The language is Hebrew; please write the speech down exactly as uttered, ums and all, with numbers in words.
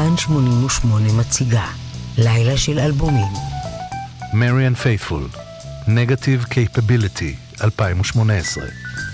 כאן שמונים ושמונה מציגה לילה של אלבומים. Marian Faithfull, Negative Capability, אלפיים ושמונה עשרה.